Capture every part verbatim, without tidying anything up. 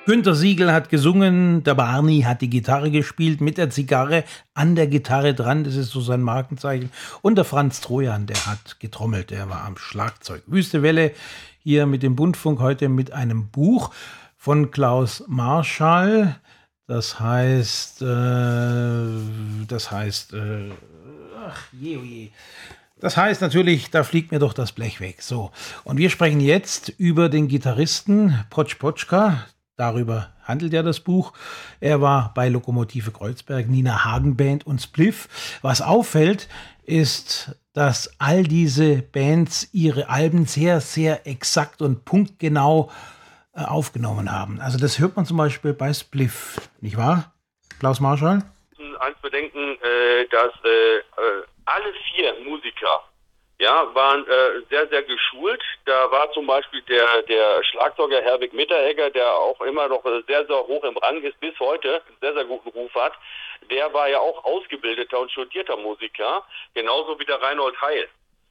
Günter Siegel hat gesungen, der Barney hat die Gitarre gespielt mit der Zigarre an der Gitarre dran, das ist so sein Markenzeichen. Und der Franz Trojan, der hat getrommelt, der war am Schlagzeug. Wüste Welle hier mit dem Bundfunk, heute mit einem Buch von Klaus Marschall. Das heißt, äh, das heißt, äh, ach je, oh je. Das heißt natürlich, da fliegt mir doch das Blech weg. So, und wir sprechen jetzt über den Gitarristen Potsch Potschka. Darüber handelt ja das Buch. Er war bei Lokomotive Kreuzberg, Nina Hagen Band und Spliff. Was auffällt, ist, dass all diese Bands ihre Alben sehr, sehr exakt und punktgenau äh, aufgenommen haben. Also das hört man zum Beispiel bei Spliff, nicht wahr, Klaus Marschall? Eins bedenken, äh, dass äh, äh, alle vier Musiker ja, waren äh, sehr, sehr geschult. Da war zum Beispiel der, der Schlagzeuger Herwig Mitterhegger, der auch immer noch sehr, sehr hoch im Rang ist, bis heute einen sehr, sehr guten Ruf hat. Der war ja auch ausgebildeter und studierter Musiker, genauso wie der Reinhold Heil.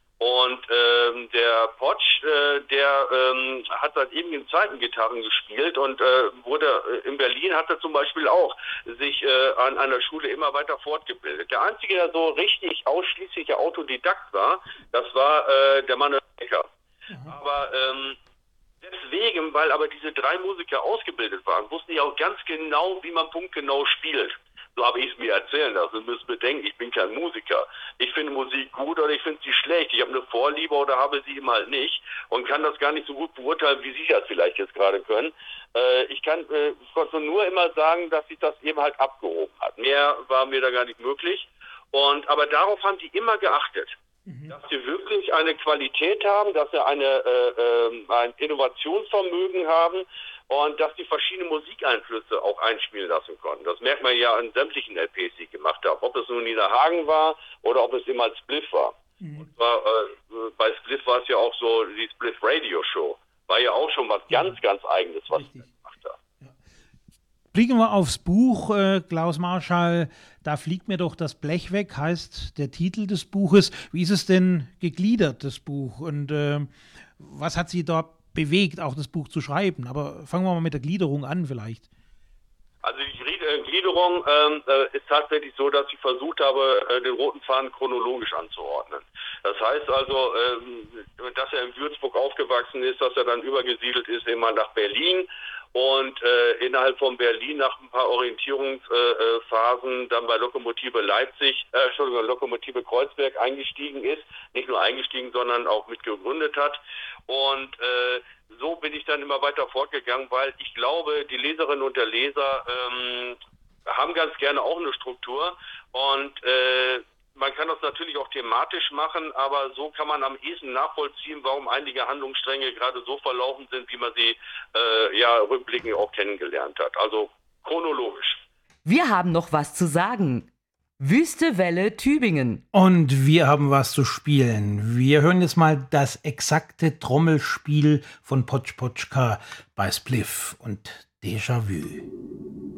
Und ähm, der Potsch, äh, der ähm, hat seit ewigen Zeiten Gitarren gespielt und äh, wurde äh, in Berlin hat er zum Beispiel auch sich äh, an einer Schule immer weiter fortgebildet. Der einzige, der so richtig ausschließlicher Autodidakt war, das war äh, der Manuel Becker. Mhm. Aber ähm, deswegen, weil aber diese drei Musiker ausgebildet waren, wussten die auch ganz genau, wie man punktgenau spielt. So habe ich es mir erzählen lassen. Ihr müsst bedenken, ich bin kein Musiker. Ich finde Musik gut oder ich finde sie schlecht. Ich habe eine Vorliebe oder habe sie eben halt nicht und kann das gar nicht so gut beurteilen, wie Sie das vielleicht jetzt gerade können. Äh, ich kann äh, ich konnte nur immer sagen, dass sich das eben halt abgehoben hat. Mehr war mir da gar nicht möglich. Und aber darauf haben die immer geachtet. Mhm. Dass sie wirklich eine Qualität haben, dass sie eine, äh, äh, ein Innovationsvermögen haben und dass die verschiedene Musikeinflüsse auch einspielen lassen konnten. Das merkt man ja an sämtlichen L Ps, die ich gemacht habe. Ob es nun Nina Hagen war oder ob es immer als Spliff war. Mhm. Und zwar, äh, bei Spliff war es ja auch so, die Spliff Radio Show. War ja auch schon was ja. ganz, ganz Eigenes, was ich gemacht habe. Ja. Blicken wir aufs Buch, äh, Klaus Marschall, da fliegt mir doch das Blech weg, heißt der Titel des Buches. Wie ist es denn gegliedert, das Buch? Und äh, was hat Sie da bewegt, auch das Buch zu schreiben? Aber fangen wir mal mit der Gliederung an vielleicht. Also die Gliederung ähm, ist tatsächlich so, dass ich versucht habe, den roten Faden chronologisch anzuordnen. Das heißt also, ähm, dass er in Würzburg aufgewachsen ist, dass er dann übergesiedelt ist immer nach Berlin und äh, innerhalb von Berlin nach ein paar Orientierungsphasen äh, dann bei Lokomotive Leipzig, äh, Entschuldigung, Lokomotive Kreuzberg eingestiegen ist, nicht nur eingestiegen, sondern auch mitgegründet hat. Und äh, so bin ich dann immer weiter fortgegangen, weil ich glaube, die Leserinnen und der Leser ähm, haben ganz gerne auch eine Struktur und äh, man kann das natürlich auch thematisch machen, aber so kann man am ehesten nachvollziehen, warum einige Handlungsstränge gerade so verlaufen sind, wie man sie äh, ja rückblickend auch kennengelernt hat. Also chronologisch. Wir haben noch was zu sagen. Wüste Welle Tübingen. Und wir haben was zu spielen. Wir hören jetzt mal das exakte Trommelspiel von Potsch Potschka bei Spliff und Déjà-vu.